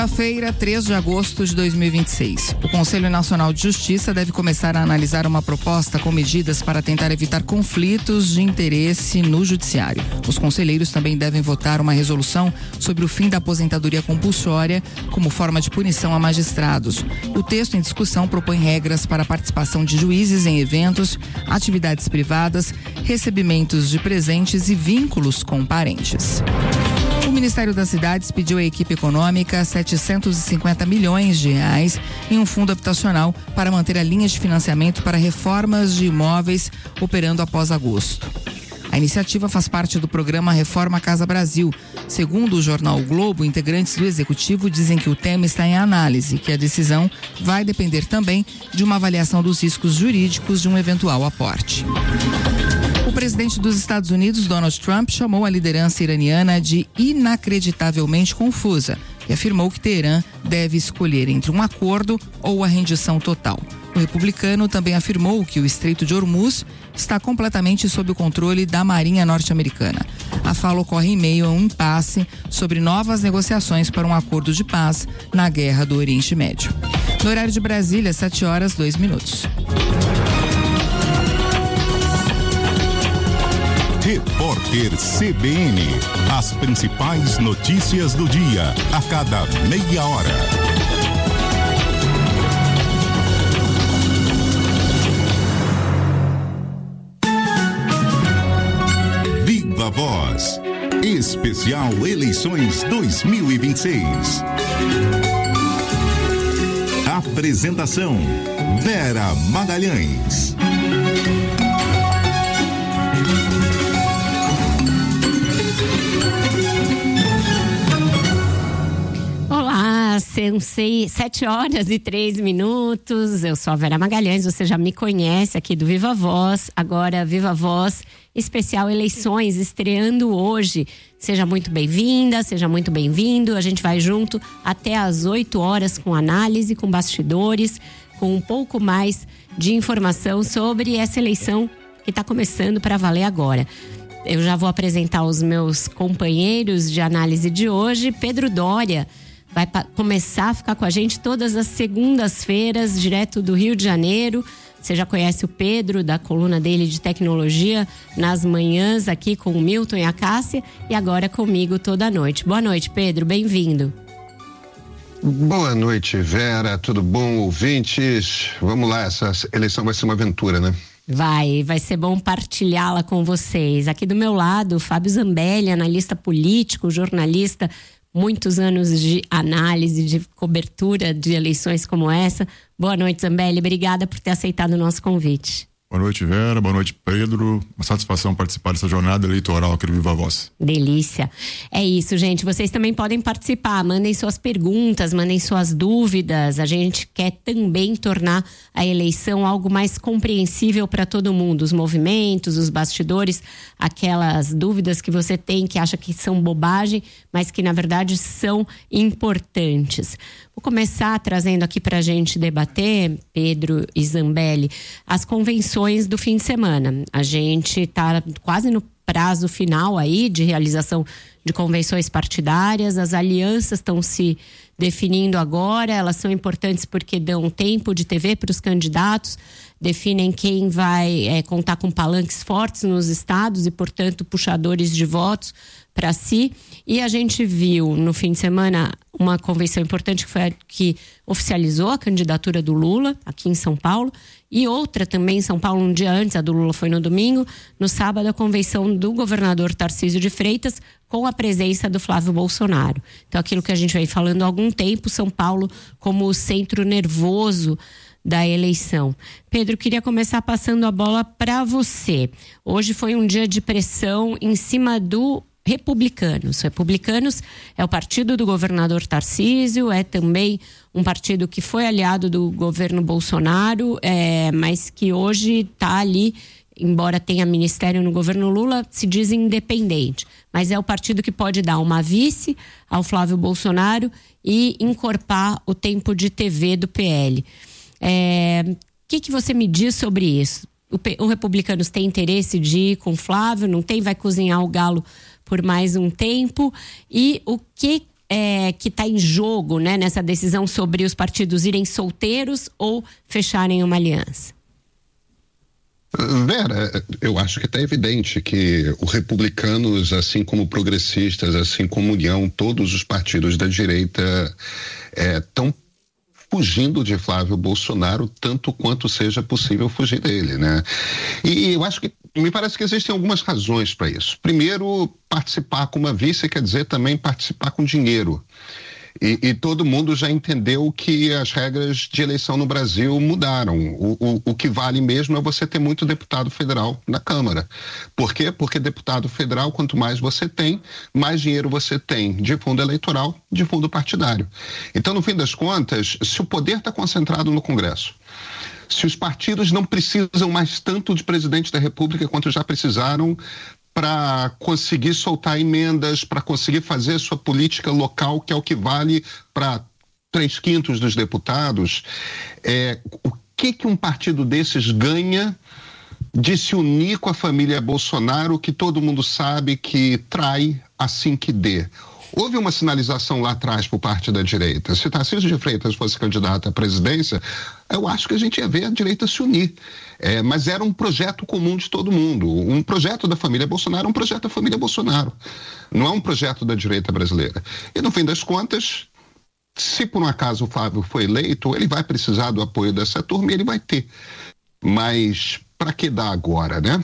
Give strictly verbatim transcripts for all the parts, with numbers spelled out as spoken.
Quinta-feira, três de agosto de dois mil e vinte e seis. O Conselho Nacional de Justiça deve começar a analisar uma proposta com medidas para tentar evitar conflitos de interesse no judiciário. Os conselheiros também devem votar uma resolução sobre o fim da aposentadoria compulsória como forma de punição a magistrados. O texto em discussão propõe regras para a participação de juízes em eventos, atividades privadas, recebimentos de presentes e vínculos com parentes. O Ministério das Cidades pediu à equipe econômica setecentos e cinquenta milhões de reais em um fundo habitacional para manter a linha de financiamento para reformas de imóveis operando após agosto. A iniciativa faz parte do programa Reforma Casa Brasil. Segundo o jornal o Globo, integrantes do executivo dizem que o tema está em análise, que a decisão vai depender também de uma avaliação dos riscos jurídicos de um eventual aporte. O presidente dos Estados Unidos, Donald Trump, chamou a liderança iraniana de inacreditavelmente confusa e afirmou que Teherã deve escolher entre um acordo ou a rendição total. O republicano também afirmou que o Estreito de Hormuz está completamente sob o controle da Marinha norte-americana. A fala ocorre em meio a um impasse sobre novas negociações para um acordo de paz na guerra do Oriente Médio. No horário de Brasília, sete horas, dois minutos. Repórter C B N. As principais notícias do dia, a cada meia hora. Viva Voz. Especial Eleições dois mil e vinte e seis. Apresentação: Vera Magalhães. São seis, sete horas e três minutos. Eu sou a Vera Magalhães, você já me conhece aqui do Viva Voz. Agora, Viva Voz, especial Eleições, estreando hoje. Seja muito bem-vinda, seja muito bem-vindo. A gente vai junto até às oito horas com análise, com bastidores, com um pouco mais de informação sobre essa eleição que está começando para valer agora. Eu já vou apresentar os meus companheiros de análise de hoje. Pedro Doria vai pa- começar a ficar com a gente todas as segundas-feiras, direto do Rio de Janeiro. Você já conhece o Pedro, da coluna dele de tecnologia, nas manhãs aqui com o Milton e a Cássia, e agora comigo toda noite. Boa noite, Pedro, bem-vindo. Boa noite, Vera, tudo bom, ouvintes? Vamos lá, essa eleição vai ser uma aventura, né? Vai, vai ser bom partilhá-la com vocês. Aqui do meu lado, Fábio Zambelli, analista político, jornalista, muitos anos de análise, de cobertura de eleições como essa. Boa noite, Zambelli. Obrigada por ter aceitado o nosso convite. Boa noite, Vera. Boa noite, Pedro. Uma satisfação participar dessa jornada eleitoral aqui do Viva Voz. Delícia. É isso, gente. Vocês também podem participar. Mandem suas perguntas, mandem suas dúvidas. A gente quer também tornar a eleição algo mais compreensível para todo mundo. Os movimentos, os bastidores, aquelas dúvidas que você tem que acha que são bobagem, mas que na verdade são importantes. Vou começar trazendo aqui para a gente debater, Pedro e Zambelli, as convenções do fim de semana. A gente está quase no prazo final aí de realização de convenções partidárias. As alianças estão se definindo agora. Elas são importantes porque dão tempo de T V para os candidatos, definem quem vai é, contar com palanques fortes nos estados e, portanto, puxadores de votos para si. E a gente viu no fim de semana uma convenção importante que foi a que oficializou a candidatura do Lula aqui em São Paulo, e outra também em São Paulo um dia antes. A do Lula foi no domingo. No sábado, a convenção do governador Tarcísio de Freitas, com a presença do Flávio Bolsonaro. Então, aquilo que a gente vem falando há algum tempo, São Paulo como o centro nervoso da eleição. Pedro, queria começar passando a bola para você. Hoje foi um dia de pressão em cima do Republicanos. Republicanos é o partido do governador Tarcísio, é também um partido que foi aliado do governo Bolsonaro, é, mas que hoje está ali, embora tenha ministério no governo Lula, se diz independente. Mas é o partido que pode dar uma vice ao Flávio Bolsonaro e encorpar o tempo de T V do P L. É, que, que você me diz sobre isso? O, o Republicanos tem interesse de ir com o Flávio? Não tem? Vai cozinhar o galo por mais um tempo? E o que é, que está em jogo, né, nessa decisão sobre os partidos irem solteiros ou fecharem uma aliança? Vera, eu acho que está evidente que os republicanos, assim como progressistas, assim como União, todos os partidos da direita estão é, fugindo de Flávio Bolsonaro tanto quanto seja possível fugir dele, né? E eu acho que, me parece que existem algumas razões para isso. Primeiro, participar com uma vice quer dizer também participar com dinheiro. E, e todo mundo já entendeu que as regras de eleição no Brasil mudaram. O, o, o que vale mesmo é você ter muito deputado federal na Câmara. Por quê? Porque deputado federal, quanto mais você tem, mais dinheiro você tem de fundo eleitoral, de fundo partidário. Então, no fim das contas, se o poder está concentrado no Congresso, se os partidos não precisam mais tanto de presidente da República quanto já precisaram para conseguir soltar emendas, para conseguir fazer sua política local, que é o que vale para três quintos dos deputados, é, o que que um partido desses ganha de se unir com a família Bolsonaro, que todo mundo sabe que trai assim que dê? Houve uma sinalização lá atrás por parte da direita. Se Tarcísio de Freitas fosse candidato à presidência, eu acho que a gente ia ver a direita se unir. É, mas era um projeto comum de todo mundo. Um projeto da família Bolsonaro é um projeto da família Bolsonaro. Não é um projeto da direita brasileira. E, no fim das contas, se por um acaso o Flávio for eleito, ele vai precisar do apoio dessa turma e ele vai ter. Mas para que dar agora, né?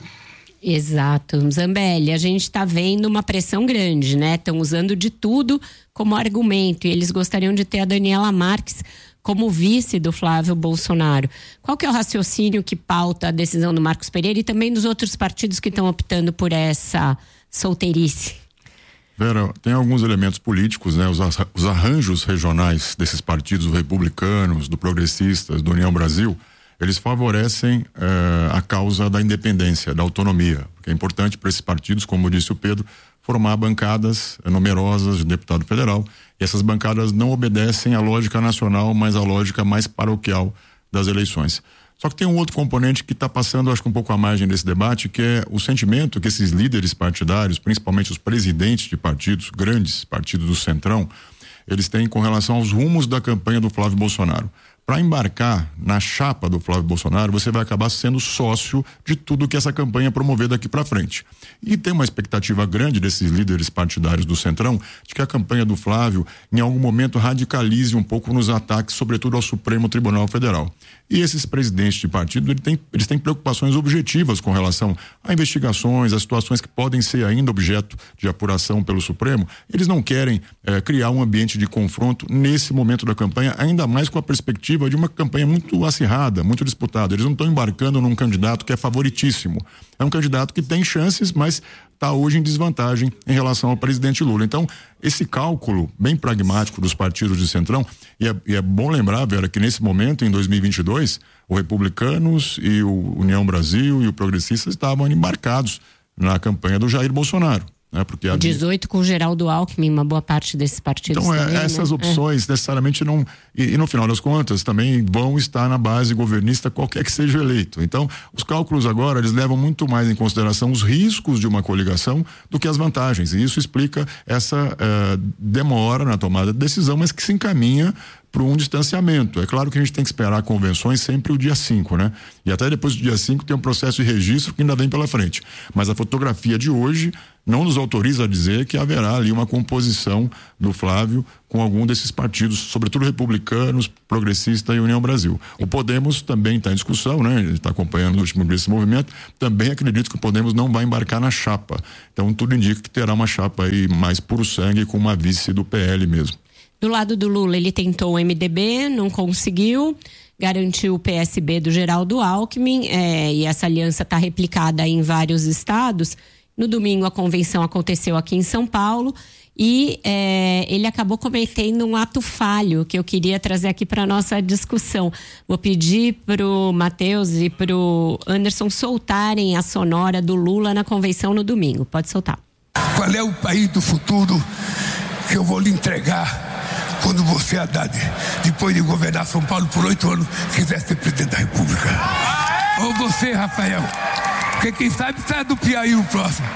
Exato. Zambelli, a gente está vendo uma pressão grande, né? Estão usando de tudo como argumento e eles gostariam de ter a Daniela Marques como vice do Flávio Bolsonaro. Qual que é o raciocínio que pauta a decisão do Marcos Pereira e também dos outros partidos que estão optando por essa solteirice? Vera, tem alguns elementos políticos, né? Os, os arranjos regionais desses partidos, do Republicanos, do Progressistas, do União Brasil, eles favorecem eh, a causa da independência, da autonomia, porque é importante para esses partidos, como disse o Pedro, formar bancadas numerosas de deputado federal, e essas bancadas não obedecem à lógica nacional, mas à lógica mais paroquial das eleições. Só que tem um outro componente que está passando, acho que um pouco à margem desse debate, que é o sentimento que esses líderes partidários, principalmente os presidentes de partidos, grandes partidos do Centrão, eles têm com relação aos rumos da campanha do Flávio Bolsonaro. Para embarcar na chapa do Flávio Bolsonaro, você vai acabar sendo sócio de tudo que essa campanha promover daqui para frente. E tem uma expectativa grande desses líderes partidários do Centrão de que a campanha do Flávio, em algum momento, radicalize um pouco nos ataques, sobretudo ao Supremo Tribunal Federal. E esses presidentes de partido, eles têm, eles têm preocupações objetivas com relação a investigações, a situações que podem ser ainda objeto de apuração pelo Supremo. Eles não querem eh, criar um ambiente de confronto nesse momento da campanha, ainda mais com a perspectiva de uma campanha muito acirrada, muito disputada. Eles não estão embarcando num candidato que é favoritíssimo. É um candidato que tem chances, mas está hoje em desvantagem em relação ao presidente Lula. Então, esse cálculo bem pragmático dos partidos de Centrão, e é, e é bom lembrar, Vera, que nesse momento, em dois mil e vinte e dois, o Republicanos e o União Brasil e o Progressistas estavam embarcados na campanha do Jair Bolsonaro. Né, porque havia... dezoito com o Geraldo Alckmin, uma boa parte desses partidos. Então, também, é, essas né? opções é. necessariamente não. E, e no final das contas, também vão estar na base governista, qualquer que seja eleito. Então, os cálculos agora, eles levam muito mais em consideração os riscos de uma coligação do que as vantagens. E isso explica essa uh, demora na tomada de decisão, mas que se encaminha para um distanciamento. É claro que a gente tem que esperar convenções sempre o dia cinco, né? E até depois do dia cinco tem um processo de registro que ainda vem pela frente. Mas a fotografia de hoje não nos autoriza a dizer que haverá ali uma composição do Flávio com algum desses partidos, sobretudo republicanos, progressista e União Brasil. O Podemos também está em discussão, né? Está acompanhando o último desse movimento. Também acredito que o Podemos não vai embarcar na chapa. Então tudo indica que terá uma chapa aí mais puro sangue com uma vice do P L mesmo. Do lado do Lula, ele tentou o M D B, não conseguiu, garantiu o P S B do Geraldo Alckmin, é, e essa aliança está replicada em vários estados. No domingo, a convenção aconteceu aqui em São Paulo e é, ele acabou cometendo um ato falho que eu queria trazer aqui para nossa discussão. Vou pedir pro Matheus e pro Anderson soltarem a sonora do Lula na convenção no domingo. Pode soltar. Qual é o país do futuro que eu vou lhe entregar quando você, Haddad, depois de governar São Paulo por oito anos, quiser ser presidente da República? Ou você, Rafael, porque quem sabe sai do Piauí o próximo.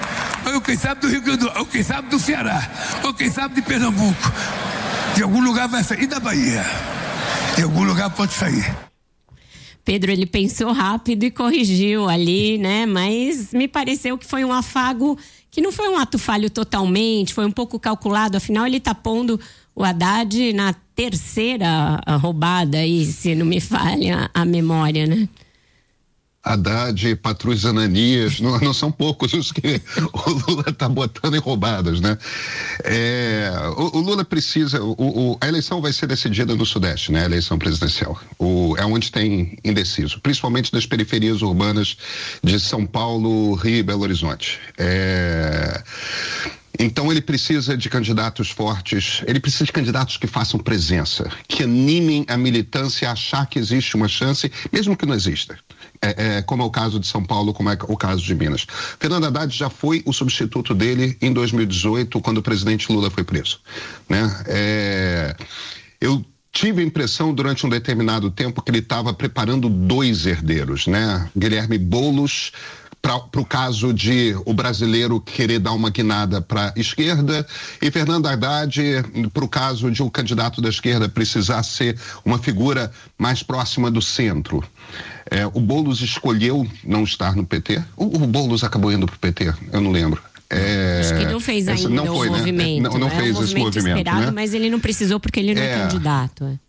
ou quem sabe do Rio Grande do Norte, ou quem sabe do Ceará, ou quem sabe de Pernambuco. De algum lugar vai sair, e da Bahia. De algum lugar pode sair. Pedro, ele pensou rápido e corrigiu ali, né? Mas me pareceu que foi um afago que não foi um ato falho totalmente, foi um pouco calculado. Afinal, ele tá pondo o Haddad na terceira roubada aí, se não me falha a memória, né? Haddad, Patrus Ananias, não, não são poucos os que o Lula está botando em roubadas, né? É, o, o Lula precisa, o, o, a eleição vai ser decidida no Sudeste, né? A eleição presidencial. O, é onde tem indeciso, principalmente das periferias urbanas de São Paulo, Rio e Belo Horizonte. É... Então ele precisa de candidatos fortes, ele precisa de candidatos que façam presença, que animem a militância a achar que existe uma chance, mesmo que não exista. É, é, como é o caso de São Paulo, como é o caso de Minas. Fernando Haddad já foi o substituto dele em dois mil e dezoito, quando o presidente Lula foi preso, né? É, eu tive a impressão durante um determinado tempo que ele estava preparando dois herdeiros, né? Guilherme Boulos, para o caso de o brasileiro querer dar uma guinada para a esquerda, e Fernando Haddad para o caso de o candidato da esquerda precisar ser uma figura mais próxima do centro. É, o Boulos escolheu não estar no P T? O, o Boulos acabou indo para o P T? Eu não lembro. É, Acho que não fez ainda não foi, o né? movimento. Não, não é fez um esse movimento movimento, esperado, né? mas ele não precisou porque ele não é, é candidato. É.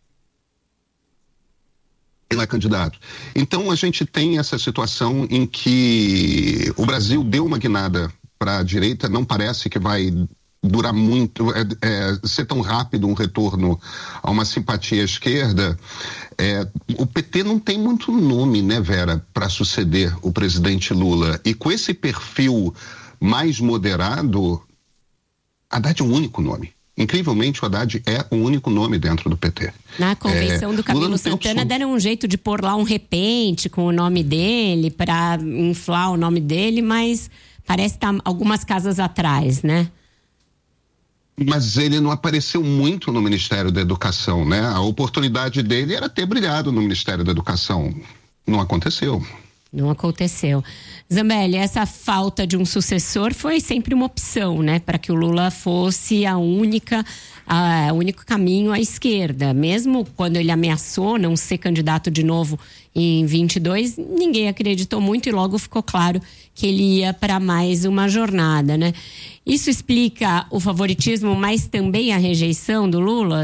Ele é candidato. Então a gente tem essa situação em que o Brasil deu uma guinada para a direita, não parece que vai durar muito, é, é, ser tão rápido um retorno a uma simpatia à esquerda. É, o P T não tem muito nome, né, Vera, para suceder o presidente Lula. E com esse perfil mais moderado, Haddad é o único nome. Incrivelmente, o Haddad é o único nome dentro do P T. Na convenção é, do Camilo Santana deram um jeito de pôr lá um repente com o nome dele, para inflar o nome dele, mas parece estar algumas casas atrás, né? Mas ele não apareceu muito no Ministério da Educação, né? A oportunidade dele era ter brilhado no Ministério da Educação. Não aconteceu. Não aconteceu. Zambelli, essa falta de um sucessor foi sempre uma opção, né? Para que o Lula fosse a única, a, o único caminho à esquerda. Mesmo quando ele ameaçou não ser candidato de novo em vinte e dois, ninguém acreditou muito e logo ficou claro que ele ia para mais uma jornada, né? Isso explica o favoritismo, mas também a rejeição do Lula?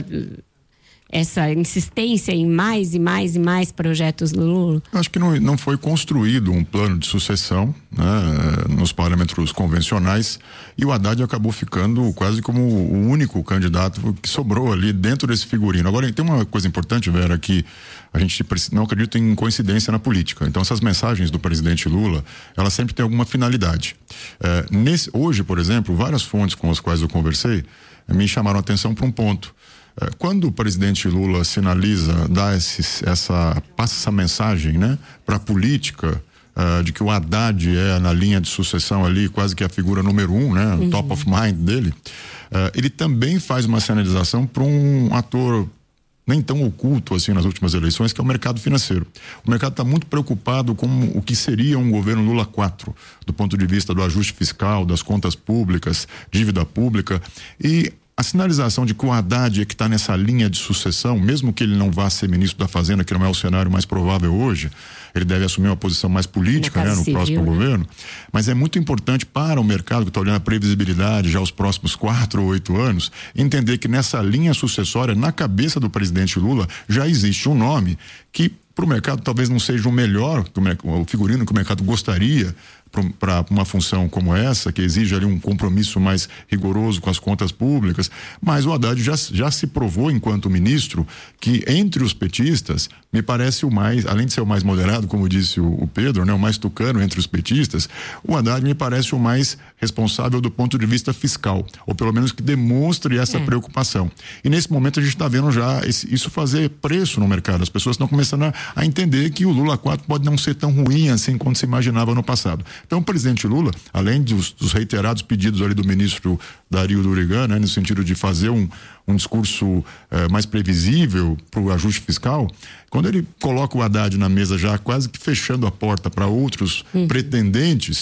Essa insistência em mais e mais e mais projetos do Lula? Eu acho que não, não foi construído um plano de sucessão, né, nos parâmetros convencionais, e o Haddad acabou ficando quase como o único candidato que sobrou ali dentro desse figurino. Agora, tem uma coisa importante, Vera, que a gente não acredita em coincidência na política. Então, essas mensagens do presidente Lula, elas sempre têm alguma finalidade. É, nesse, hoje, por exemplo, várias fontes com as quais eu conversei me chamaram a atenção para um ponto. Quando o presidente Lula sinaliza, dá esse, essa, passa essa mensagem, né, para a política, uh, de que o Haddad é na linha de sucessão ali, quase que a figura número um, né, uhum. top of mind dele, uh, ele também faz uma sinalização para um ator nem tão oculto assim nas últimas eleições, que é o mercado financeiro. O mercado está muito preocupado com o que seria um governo Lula quatro, do ponto de vista do ajuste fiscal, das contas públicas, dívida pública, e a sinalização de que o Haddad é que está nessa linha de sucessão, mesmo que ele não vá ser ministro da Fazenda, que não é o cenário mais provável hoje, ele deve assumir uma posição mais política, no, né, no civil, próximo né? governo, mas é muito importante para o mercado que está olhando a previsibilidade já os próximos quatro ou oito anos, entender que nessa linha sucessória, na cabeça do presidente Lula, já existe um nome que para o mercado talvez não seja o melhor, o figurino que o mercado gostaria para uma função como essa, que exige ali um compromisso mais rigoroso com as contas públicas, mas o Haddad já, já se provou enquanto ministro que entre os petistas, me parece o mais, além de ser o mais moderado, como disse o, o Pedro, né, o mais tucano entre os petistas, o Haddad me parece o mais responsável do ponto de vista fiscal, ou pelo menos que demonstre essa é. preocupação. E nesse momento a gente está vendo já esse, isso fazer preço no mercado, as pessoas estão começando a, a entender que o Lula quatro pode não ser tão ruim assim quanto se imaginava no passado. Então o presidente Lula, além dos, dos reiterados pedidos ali do ministro Dario Durigan, né, no sentido de fazer um, um discurso eh, mais previsível para o ajuste fiscal, quando ele coloca o Haddad na mesa já quase que fechando a porta para outros uhum. pretendentes,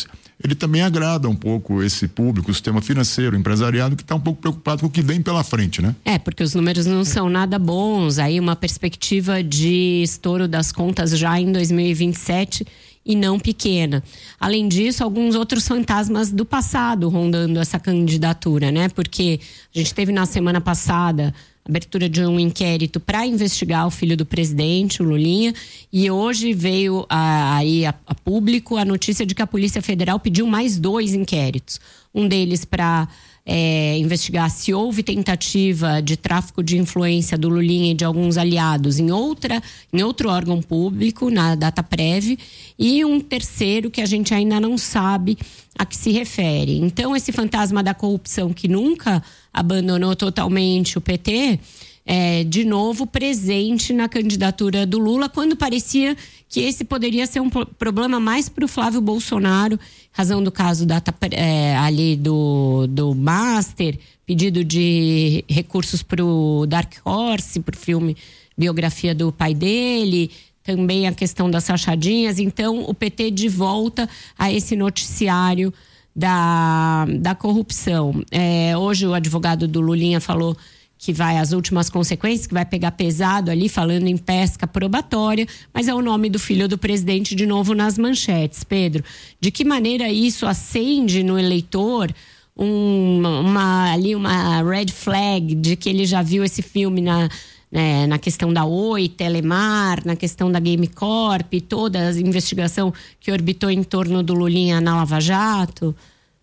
ele também agrada um pouco esse público, o sistema financeiro, empresariado, que está um pouco preocupado com o que vem pela frente, né? É, porque os números não são nada bons, aí uma perspectiva de estouro das contas já em dois mil e vinte e sete e não pequena. Além disso, alguns outros fantasmas do passado rondando essa candidatura, né? Porque a gente teve na semana passada abertura de um inquérito para investigar o filho do presidente, o Lulinha, e hoje veio a, aí a, a público a notícia de que a Polícia Federal pediu mais dois inquéritos. Um deles para é, investigar se houve tentativa de tráfico de influência do Lulinha e de alguns aliados em, outra, em outro órgão público, na Dataprev, e um terceiro que a gente ainda não sabe a que se refere. Então, esse fantasma da corrupção que nunca abandonou totalmente o P T, é, de novo presente na candidatura do Lula, quando parecia que esse poderia ser um problema mais para o Flávio Bolsonaro, razão do caso da, é, ali do, do Master, pedido de recursos para o Dark Horse, para o filme biografia do pai dele, também a questão das rachadinhas. Então, o P T de volta a esse noticiário da, da corrupção. É, hoje o advogado do Lulinha falou que vai às últimas consequências, que vai pegar pesado ali, falando em pesca probatória, mas é o nome do filho do presidente de novo nas manchetes. Pedro, de que maneira isso acende no eleitor um, uma, ali uma red flag de que ele já viu esse filme na... É, na questão da Oi, Telemar, na questão da Game Corp, toda a investigação que orbitou em torno do Lulinha na Lava Jato?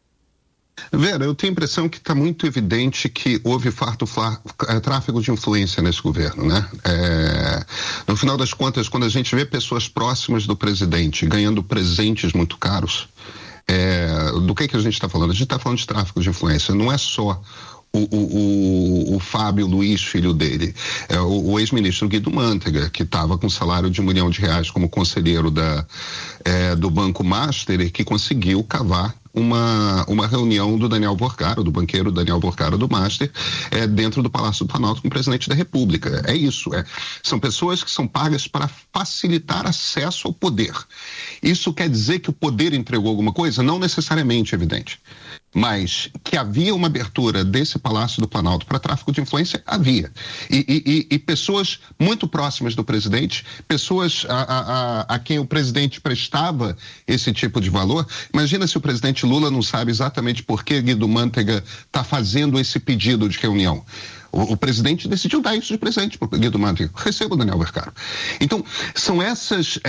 Vera, eu tenho a impressão que está muito evidente que houve farto fla, é, tráfico de influência nesse governo, né? É, no final das contas, quando a gente vê pessoas próximas do presidente ganhando presentes muito caros, é, do que, que a gente está falando? A gente está falando de tráfico de influência, não é só O, o, o, o Fábio Luiz, filho dele, é, o, o ex-ministro Guido Mantega, que estava com salário de um milhão de reais como conselheiro da, é, do Banco Master, e que conseguiu cavar uma, uma reunião do Daniel Borcaro, do banqueiro Daniel Borcaro do Master, é, dentro do Palácio do Planalto com o presidente da República. É isso, é, são pessoas que são pagas para facilitar acesso ao poder. Isso quer dizer que o poder entregou alguma coisa? Não necessariamente, evidente. Mas que havia uma abertura desse Palácio do Planalto para tráfico de influência, havia. E, e, e pessoas muito próximas do presidente, pessoas a, a, a quem o presidente prestava esse tipo de valor. Imagina se o presidente Lula não sabe exatamente por que Guido Mantega está fazendo esse pedido de reunião. O, o presidente decidiu dar isso de presente para o Guido Mantega. Receba o Daniel Borcaro. Então, são essas,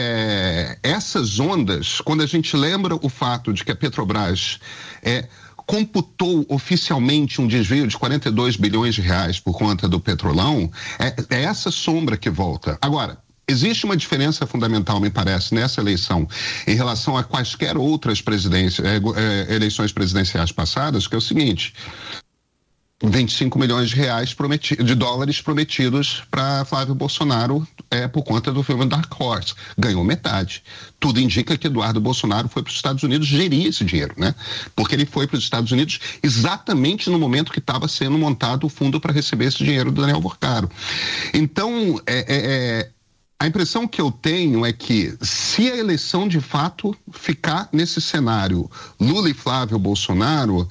é, é, essas ondas, quando a gente lembra o fato de que a Petrobras é, computou oficialmente um desvio de quarenta e dois bilhões de reais por conta do Petrolão, é, é essa sombra que volta. Agora, existe uma diferença fundamental, me parece, nessa eleição em relação a quaisquer outras presidências, é, é, eleições presidenciais passadas, que é o seguinte: vinte e cinco milhões de reais prometidos, de dólares prometidos para Flávio Bolsonaro é, por conta do filme Dark Horse. Ganhou metade. Tudo indica que Eduardo Bolsonaro foi para os Estados Unidos gerir esse dinheiro, né? Porque ele foi para os Estados Unidos exatamente no momento que estava sendo montado o fundo para receber esse dinheiro do Daniel Borcaro. Então, é, é, é, a impressão que eu tenho é que, se a eleição de fato ficar nesse cenário Lula e Flávio Bolsonaro,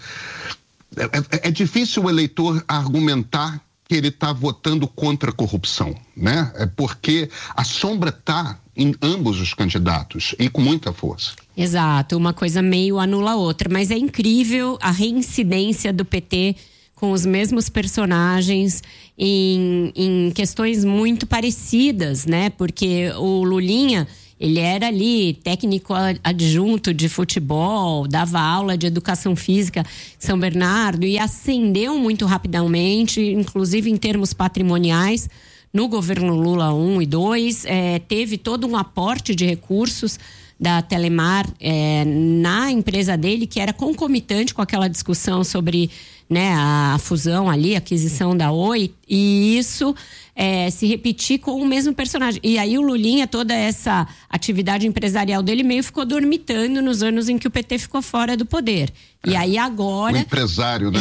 É, é difícil o eleitor argumentar que ele está votando contra a corrupção, né? É porque a sombra está em ambos os candidatos e com muita força. Exato, uma coisa meio anula a outra, mas é incrível a reincidência do P T com os mesmos personagens em, em questões muito parecidas, né? Porque o Lulinha, ele era ali técnico adjunto de futebol, dava aula de educação física em São Bernardo e ascendeu muito rapidamente, inclusive em termos patrimoniais, no governo Lula um e dois. É, teve todo um aporte de recursos da Telemar é, na empresa dele, que era concomitante com aquela discussão sobre, né, a, a fusão ali, a aquisição da Oi, e isso é, se repetir com o mesmo personagem. E aí o Lulinha, toda essa atividade empresarial dele meio ficou dormitando nos anos em que o P T ficou fora do poder. E aí agora... O empresário, né? É,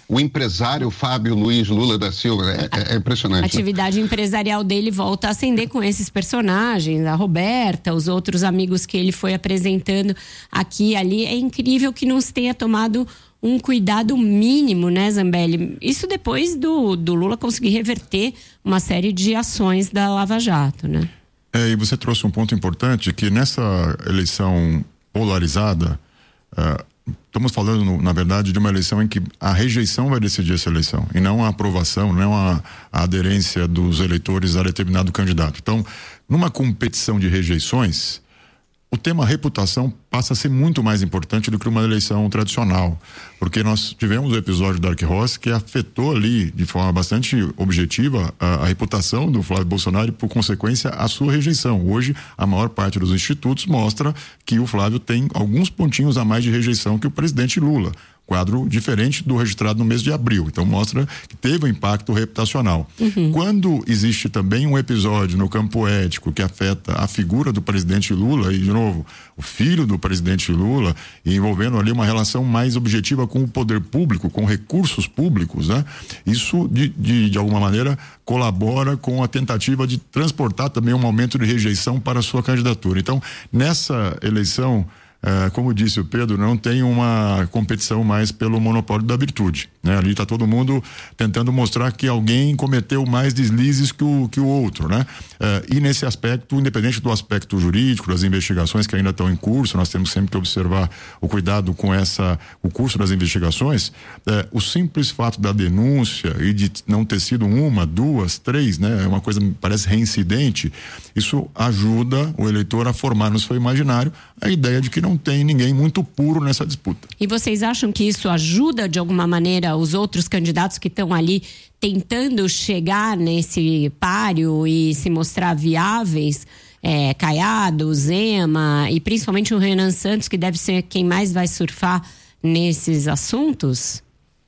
o empresário Fábio Luiz Lula da Silva, é, é, é impressionante. A atividade né? empresarial dele volta a ascender com esses personagens, a Roberta, os outros amigos que ele foi apresentando aqui e ali. É incrível que não se tenha tomado um cuidado mínimo, né, Zambelli? Isso depois do, do Lula conseguir reverter uma série de ações da Lava Jato, né? É, e você trouxe um ponto importante, que nessa eleição polarizada, uh, estamos falando, na verdade, de uma eleição em que a rejeição vai decidir essa eleição, e não a aprovação, não a, a aderência dos eleitores a determinado candidato. Então, numa competição de rejeições, o tema reputação passa a ser muito mais importante do que uma eleição tradicional, porque nós tivemos o episódio da Dark Horse que afetou ali de forma bastante objetiva a, a reputação do Flávio Bolsonaro e, por consequência, a sua rejeição. Hoje, a maior parte dos institutos mostra que o Flávio tem alguns pontinhos a mais de rejeição que o presidente Lula. Quadro diferente do registrado no mês de abril. Então mostra que teve um impacto reputacional. Uhum. Quando existe também um episódio no campo ético que afeta a figura do presidente Lula, e de novo, o filho do presidente Lula, e envolvendo ali uma relação mais objetiva com o poder público, com recursos públicos, né? Isso de, de, de alguma maneira colabora com a tentativa de transportar também um aumento de rejeição para a sua candidatura. Então, nessa eleição, Uh, como disse o Pedro, não tem uma competição mais pelo monopólio da virtude, né? Ali está todo mundo tentando mostrar que alguém cometeu mais deslizes que o, que o outro, né? Uh, e nesse aspecto, independente do aspecto jurídico, das investigações que ainda estão em curso, nós temos sempre que observar o cuidado com essa, o curso das investigações, uh, o simples fato da denúncia e de não ter sido uma, duas, três, né? É uma coisa que parece reincidente, isso ajuda o eleitor a formar no seu imaginário a ideia de que não tem ninguém muito puro nessa disputa. E vocês acham que isso ajuda de alguma maneira os outros candidatos que estão ali tentando chegar nesse páreo e se mostrar viáveis? É, Caiado, Zema e principalmente o Renan Santos, que deve ser quem mais vai surfar nesses assuntos?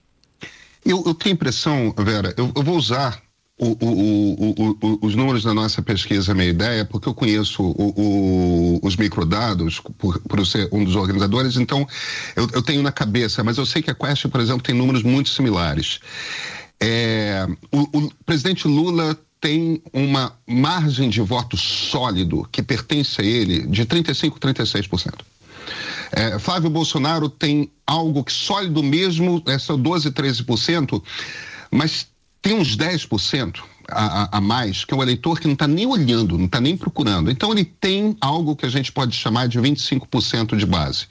Eu, eu tenho a impressão, Vera, eu, eu vou usar O, o, o, o, os números da nossa pesquisa, a minha ideia, porque eu conheço o, os microdados por, por ser um dos organizadores, então eu, eu tenho na cabeça, mas eu sei que a Quest, por exemplo, tem números muito similares. É, o, o presidente Lula tem uma margem de voto sólido que pertence a ele de trinta e cinco, trinta e seis por cento. É, Flávio Bolsonaro tem algo que sólido mesmo, é só doze, treze por cento, mas tem uns dez por cento a, a, a mais, que é o eleitor que não está nem olhando, não está nem procurando. Então ele tem algo que a gente pode chamar de vinte e cinco por cento de base.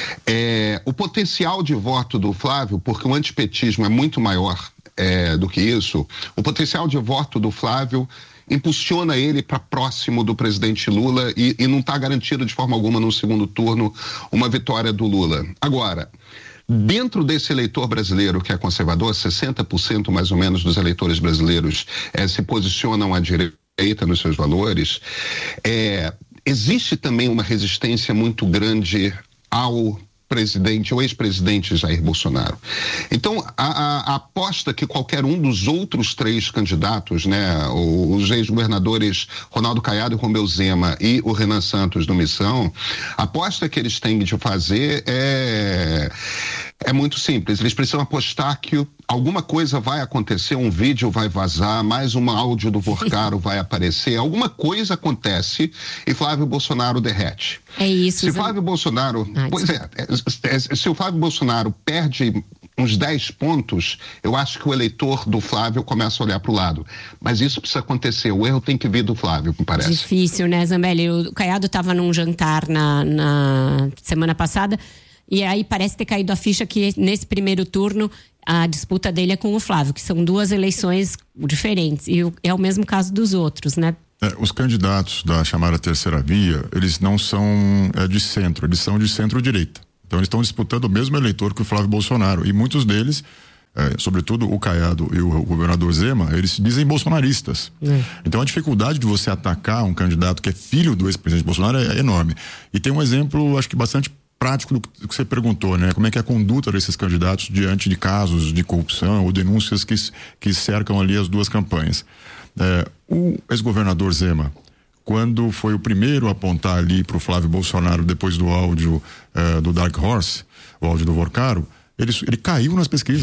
É, o potencial de voto do Flávio, porque o antipetismo é muito maior é, do que isso, o potencial de voto do Flávio impulsiona ele para próximo do presidente Lula e, e não está garantido de forma alguma no segundo turno uma vitória do Lula. Agora, dentro desse eleitor brasileiro que é conservador, sessenta por cento mais ou menos dos eleitores brasileiros eh, se posicionam à direita nos seus valores, eh, existe também uma resistência muito grande ao presidente, o ex-presidente Jair Bolsonaro. Então, a, a, a aposta que qualquer um dos outros três candidatos, né, os ex-governadores Ronaldo Caiado e Romeu Zema e o Renan Santos do Missão, a aposta que eles têm de fazer é, é muito simples. Eles precisam apostar que alguma coisa vai acontecer, um vídeo vai vazar, mais um áudio do Vorcaro vai aparecer, alguma coisa acontece e Flávio Bolsonaro derrete. É isso. Se Flávio Bolsonaro, Ai, pois é, se o Flávio Bolsonaro perde uns dez pontos, eu acho que o eleitor do Flávio começa a olhar para o lado. Mas isso precisa acontecer, o erro tem que vir do Flávio, me parece. Difícil, né, Zambelli? O Caiado estava num jantar na, na semana passada e aí parece ter caído a ficha que nesse primeiro turno a disputa dele é com o Flávio, que são duas eleições diferentes. E é o mesmo caso dos outros, né? É, os candidatos da chamada terceira via, eles não são é, de centro, eles são de centro-direita. Então eles estão disputando o mesmo eleitor que o Flávio Bolsonaro. E muitos deles, é, sobretudo o Caiado e o, o governador Zema, eles se dizem bolsonaristas. É. Então a dificuldade de você atacar um candidato que é filho do ex-presidente Bolsonaro é, é enorme. E tem um exemplo, acho que bastante prático do que você perguntou, né? Como é que é a conduta desses candidatos diante de casos de corrupção ou denúncias que, que cercam ali as duas campanhas. É, o ex-governador Zema, quando foi o primeiro a apontar ali para o Flávio Bolsonaro depois do áudio é, do Dark Horse, o áudio do Vorcaro, ele, ele caiu nas pesquisas.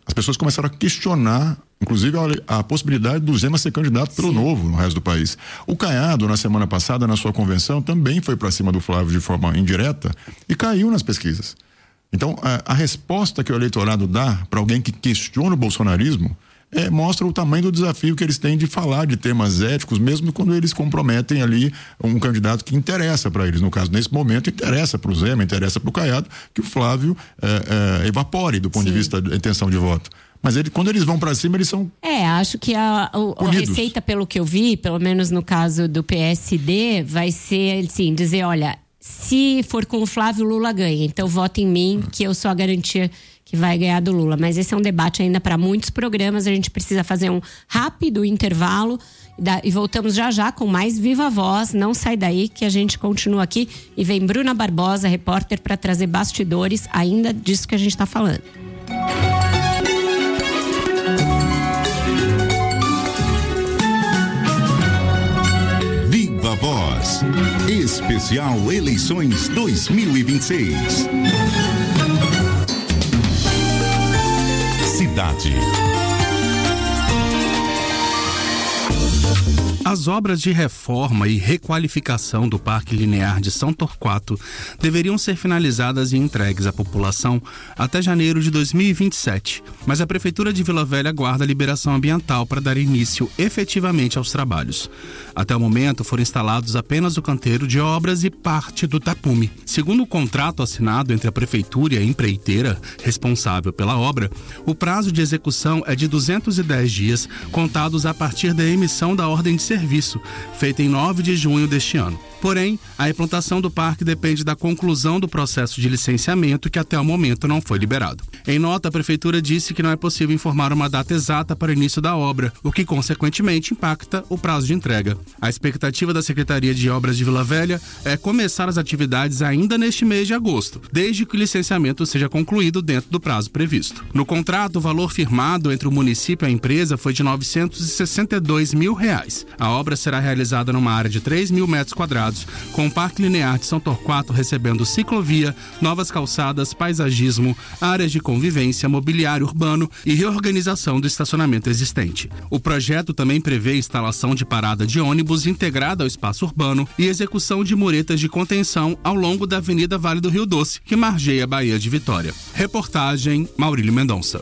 as pessoas começaram a questionar, inclusive, a, a possibilidade do Zema ser candidato pelo Sim. Novo no resto do país. O Caiado, na semana passada, na sua convenção, também foi para cima do Flávio de forma indireta e caiu nas pesquisas. Então, a, a resposta que o eleitorado dá para alguém que questiona o bolsonarismo é, mostra o tamanho do desafio que eles têm de falar de temas éticos, mesmo quando eles comprometem ali um candidato que interessa para eles. No caso, nesse momento, interessa para o Zema, interessa para o Caiado, que o Flávio é, é, evapore do ponto Sim. de vista da intenção de voto. Mas ele, quando eles vão para cima, eles são É, acho que a, a, a receita, pelo que eu vi, pelo menos no caso do P S D, vai ser, assim, dizer, olha, se for com o Flávio, Lula ganha. Então, vota em mim, que eu sou a garantia que vai ganhar do Lula. Mas esse é um debate ainda para muitos programas. A gente precisa fazer um rápido intervalo e voltamos já já com mais Viva Voz. Não sai daí que a gente continua aqui. E vem Bruna Barbosa, repórter, para trazer bastidores ainda disso que a gente está falando. Viva Voz, especial Eleições dois mil e vinte e seis. Cidade. As obras de reforma e requalificação do Parque Linear de São Torquato deveriam ser finalizadas e entregues à população até janeiro de dois mil e vinte e sete, mas a Prefeitura de Vila Velha aguarda a liberação ambiental para dar início efetivamente aos trabalhos. Até o momento foram instalados apenas o canteiro de obras e parte do tapume. Segundo o contrato assinado entre a Prefeitura e a empreiteira responsável pela obra, o prazo de execução é de duzentos e dez dias, contados a partir da emissão da ordem de serviço. Serviço, feita em nove de junho deste ano. Porém, a implantação do parque depende da conclusão do processo de licenciamento, que até o momento não foi liberado. Em nota, a Prefeitura disse que não é possível informar uma data exata para o início da obra, o que, consequentemente, impacta o prazo de entrega. A expectativa da Secretaria de Obras de Vila Velha é começar as atividades ainda neste mês de agosto, desde que o licenciamento seja concluído dentro do prazo previsto. No contrato, o valor firmado entre o município e a empresa foi de novecentos e sessenta e dois mil reais. A obra será realizada numa área de três mil metros quadrados, com o Parque Linear de São Torquato recebendo ciclovia, novas calçadas, paisagismo, áreas de convivência, mobiliário urbano e reorganização do estacionamento existente. O projeto também prevê instalação de parada de ônibus integrada ao espaço urbano e execução de muretas de contenção ao longo da Avenida Vale do Rio Doce, que margeia a Baía de Vitória. Reportagem Maurílio Mendonça.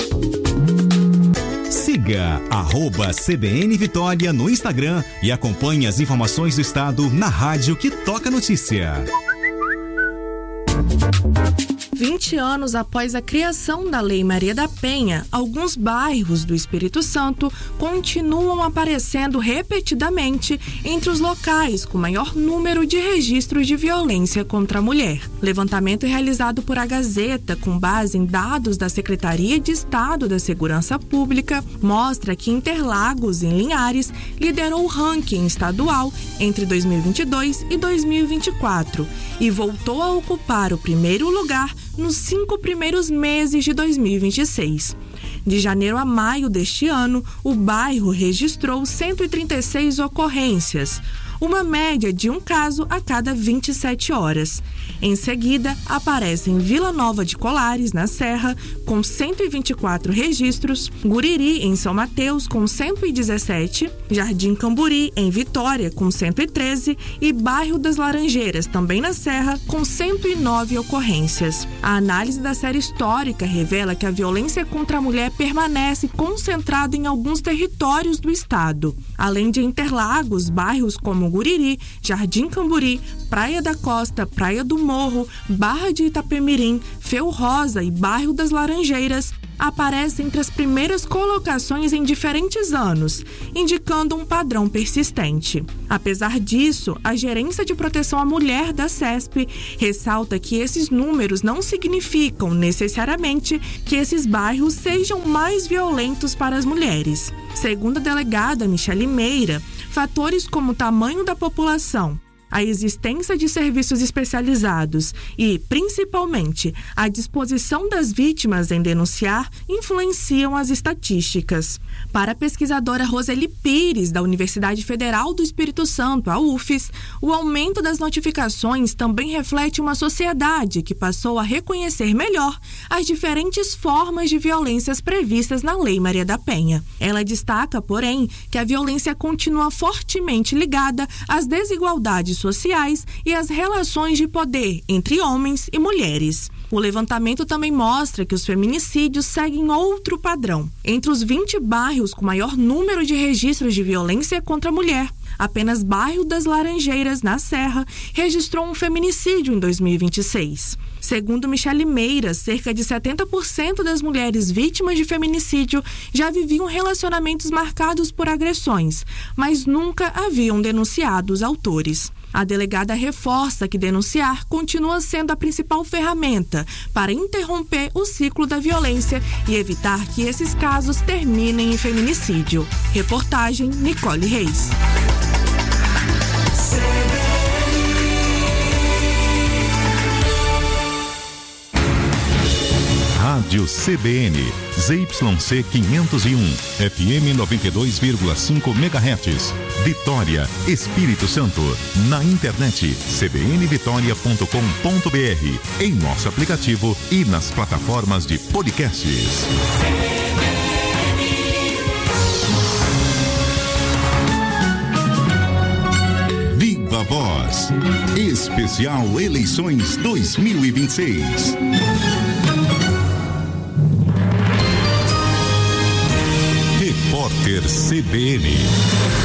Siga arroba C B N Vitória no Instagram e acompanhe as informações do estado na rádio que toca notícia. vinte anos após a criação da Lei Maria da Penha, alguns bairros do Espírito Santo continuam aparecendo repetidamente entre os locais com maior número de registros de violência contra a mulher. Levantamento realizado por a Gazeta, com base em dados da Secretaria de Estado da Segurança Pública, mostra que Interlagos, em Linhares, liderou o ranking estadual entre dois mil e vinte e dois e dois mil e vinte e quatro e voltou a ocupar o primeiro lugar nos cinco primeiros meses de dois mil e vinte e seis. De janeiro a maio deste ano, o bairro registrou cento e trinta e seis ocorrências, uma média de um caso a cada vinte e sete horas. Em seguida, aparecem Vila Nova de Colares, na Serra, com cento e vinte e quatro registros, Guriri, em São Mateus, com cento e dezessete, Jardim Camburi, em Vitória, com cento e treze e Bairro das Laranjeiras, também na Serra, com cento e nove ocorrências. A análise da série histórica revela que a violência contra a mulher permanece concentrada em alguns territórios do estado. Além de Interlagos, bairros como Guriri, Jardim Camburi, Praia da Costa, Praia do Morro, Barra de Itapemirim, Feu Rosa e Bairro das Laranjeiras aparecem entre as primeiras colocações em diferentes anos, indicando um padrão persistente. Apesar disso, a Gerência de Proteção à Mulher da SESP ressalta que esses números não significam necessariamente que esses bairros sejam mais violentos para as mulheres. Segundo a delegada Michele Meira, fatores como o tamanho da população, A existência de serviços especializados e, principalmente, a disposição das vítimas em denunciar influenciam as estatísticas. Para a pesquisadora Roseli Pires, da Universidade Federal do Espírito Santo, a U F E S, o aumento das notificações também reflete uma sociedade que passou a reconhecer melhor as diferentes formas de violências previstas na Lei Maria da Penha. Ela destaca, porém, que a violência continua fortemente ligada às desigualdades sociais e às relações de poder entre homens e mulheres. O levantamento também mostra que os feminicídios seguem outro padrão. Entre os vinte bairros com maior número de registros de violência contra a mulher, apenas bairro das Laranjeiras, na Serra, registrou um feminicídio em dois mil e vinte e seis. Segundo Michele Meira, cerca de setenta por cento das mulheres vítimas de feminicídio já viviam relacionamentos marcados por agressões, mas nunca haviam denunciado os autores. A delegada reforça que denunciar continua sendo a principal ferramenta para interromper o ciclo da violência e evitar que esses casos terminem em feminicídio. Reportagem Nicole Reis. Rádio C B N, Z Y C quinhentos e um, F M noventa e dois vírgula cinco megahertz, Vitória, Espírito Santo. Na internet, c b n vitória ponto com ponto b r, em nosso aplicativo e nas plataformas de podcasts. Viva Voz, especial Eleições dois mil e vinte e seis. Repórter C B N.